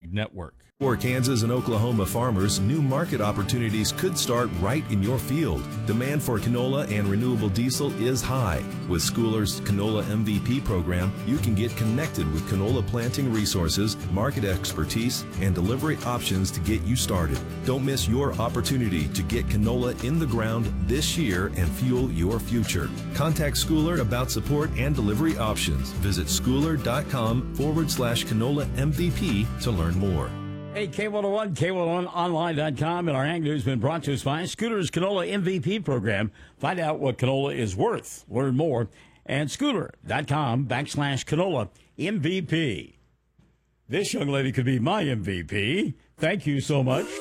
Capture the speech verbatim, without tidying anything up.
Ag Network. For Kansas and Oklahoma farmers, new market opportunities could start right in your field. Demand for canola and renewable diesel is high. With Schooler's Canola M V P program, you can get connected with canola planting resources, market expertise, and delivery options to get you started. Don't miss your opportunity to get canola in the ground this year and fuel your future. Contact Schooler about support and delivery options. Visit schooler.com forward slash canola MVP to learn more. Hey, K one oh one, K one oh one online dot com, and our Ag News has been brought to us by Scooter's Canola M V P program. Find out what canola is worth. Learn more at scooter.com backslash canola M V P. This young lady could be my M V P. Thank you so much.